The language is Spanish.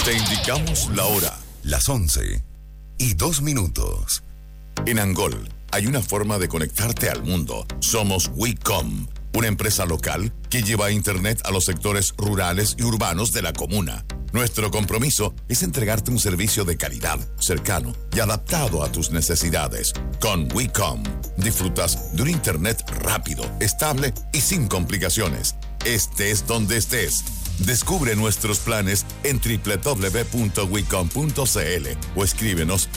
Te indicamos la hora, las 11:02. En Angol hay una forma de conectarte al mundo. Somos WeCom, una empresa local que lleva Internet a los sectores rurales y urbanos de la comuna. Nuestro compromiso es entregarte un servicio de calidad, cercano y adaptado a tus necesidades. Con WeCom disfrutas de un Internet rápido, estable y sin complicaciones. Estés donde estés. Descubre nuestros planes en www.wecom.cl o escríbenos